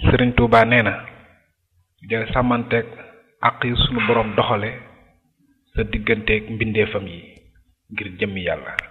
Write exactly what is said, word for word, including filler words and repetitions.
Serigne Touba nee na del sàmmanteeg àq yi sunu borom doxale sa digganteeg mbindeefam yi ngir jëmmi yàlla